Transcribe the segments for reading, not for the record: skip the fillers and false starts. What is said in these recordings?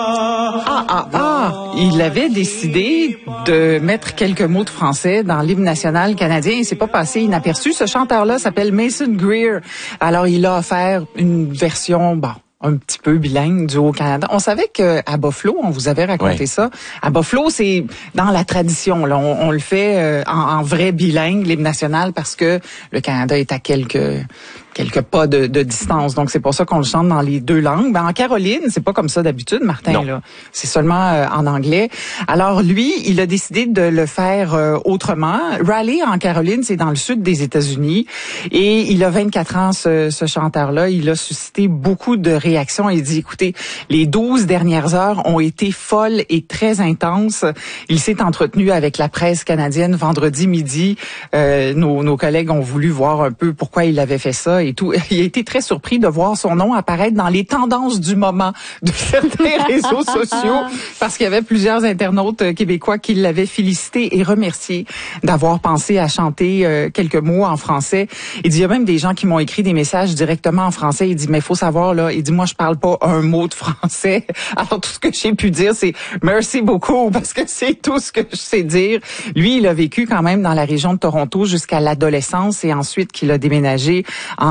Il avait décidé de mettre quelques mots de français dans l'hymne national canadien. Il s'est pas passé inaperçu. Ce chanteur-là s'appelle Mason Greer. Alors, il a offert une version, un petit peu bilingue du Haut-Canada. On savait qu'à Buffalo, on vous avait raconté ça. À Buffalo, c'est dans la tradition. Là, on le fait en vrai bilingue, l'hymne national, parce que le Canada est à quelques pas de distance. Donc, c'est pour ça qu'on le chante dans les deux langues. En Caroline, c'est pas comme ça d'habitude, Martin. Non. Là, c'est seulement en anglais. Alors, lui, il a décidé de le faire autrement. Raleigh, en Caroline, c'est dans le sud des États-Unis. Et il a 24 ans, ce chanteur-là. Il a suscité beaucoup de réactions. Il dit, écoutez, les 12 dernières heures ont été folles et très intenses. Il s'est entretenu avec la presse canadienne vendredi midi. Nos collègues ont voulu voir un peu pourquoi il avait fait ça et tout. Il a été très surpris de voir son nom apparaître dans les tendances du moment de certains réseaux sociaux parce qu'il y avait plusieurs internautes québécois qui l'avaient félicité et remercié d'avoir pensé à chanter quelques mots en français. Il dit, il y a même des gens qui m'ont écrit des messages directement en français. Il dit, mais il faut savoir, là, il dit, moi, je parle pas un mot de français. Alors, tout ce que j'ai pu dire, c'est merci beaucoup parce que c'est tout ce que je sais dire. Lui, il a vécu quand même dans la région de Toronto jusqu'à l'adolescence et ensuite qu'il a déménagé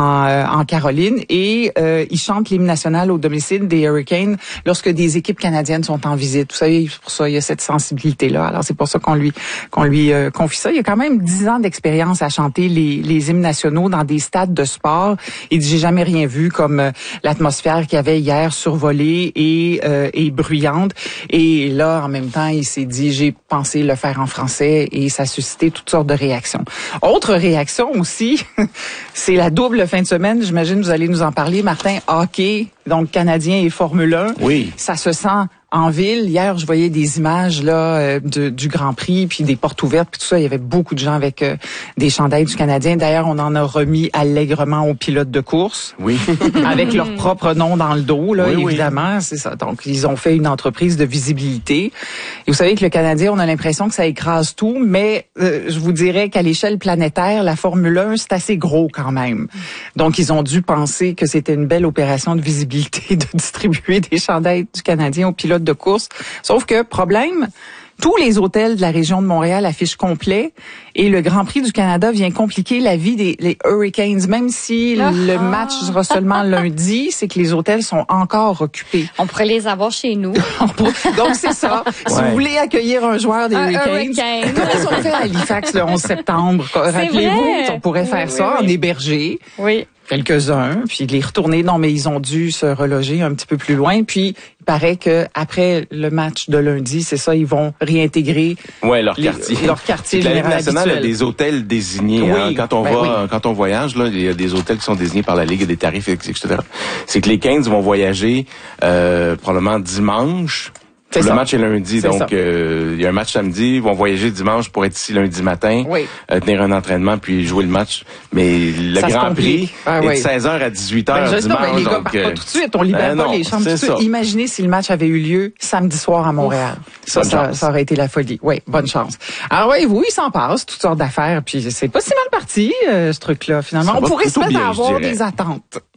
en Caroline et il chante l'hymne national au domicile des Hurricanes lorsque des équipes canadiennes sont en visite. Vous savez, pour ça, il y a cette sensibilité-là. Alors, c'est pour ça qu'on lui confie ça. Il y a quand même 10 ans d'expérience à chanter les hymnes nationaux dans des stades de sport. Il dit, j'ai jamais rien vu comme l'atmosphère qu'il y avait hier survolée et bruyante. Et là, en même temps, il s'est dit, j'ai pensé le faire en français et ça a suscité toutes sortes de réactions. Autre réaction aussi, c'est la double fin de semaine. J'imagine que vous allez nous en parler, Martin. Hockey, donc Canadien et Formule 1. Oui. Ça se sent en ville. Hier, je voyais des images là du Grand Prix, puis des portes ouvertes, puis tout ça. Il y avait beaucoup de gens avec des chandails du Canadien. D'ailleurs, on en a remis allègrement aux pilotes de course. Oui. Avec leur propre nom dans le dos, là, oui, évidemment. Oui. C'est ça. Donc, ils ont fait une entreprise de visibilité. Et vous savez que le Canadien, on a l'impression que ça écrase tout, mais je vous dirais qu'à l'échelle planétaire, la Formule 1, c'est assez gros quand même. Donc, ils ont dû penser que c'était une belle opération de visibilité de distribuer des chandails du Canadien aux pilotes de course. Sauf que, problème, tous les hôtels de la région de Montréal affichent complet et le Grand Prix du Canada vient compliquer la vie des Hurricanes. Même si le match sera seulement lundi, c'est que les hôtels sont encore occupés. On pourrait les avoir chez nous. Donc, c'est ça. Si vous voulez accueillir un joueur des Hurricanes, comme on fait à Halifax le 11 septembre. Rappelez-vous, on pourrait faire ça en héberger. Oui. Quelques-uns, puis les retourner. Non, mais ils ont dû se reloger un petit peu plus loin. Puis, il paraît que après le match de lundi, c'est ça, ils vont réintégrer leur quartier. Leur quartier général habituel. La Ligue nationale a des hôtels désignés. Oui, Quand on voyage, là, il y a des hôtels qui sont désignés par la Ligue, des tarifs, etc. C'est que les Canes vont voyager probablement dimanche. Le match est lundi, donc il y a un match samedi. Ils vont voyager dimanche pour être ici lundi matin, tenir un entraînement puis jouer le match. Mais le Grand Prix est de 16h à 18h dimanche. Les gars partent pas tout de suite, on libère pas les chambres tout de suite. Imaginez si le match avait eu lieu samedi soir à Montréal. Ça aurait été la folie. Oui, bonne chance. Alors oui, il s'en passe, toutes sortes d'affaires. Puis c'est pas si mal parti, ce truc-là, finalement. On pourrait se mettre à avoir des attentes.